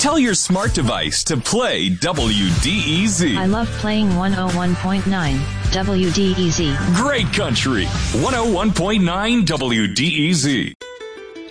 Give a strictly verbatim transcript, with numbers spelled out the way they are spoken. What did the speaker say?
Tell your smart device to play W D E Z. I love playing one oh one point nine W D E Z. Great country. one oh one point nine W D E Z.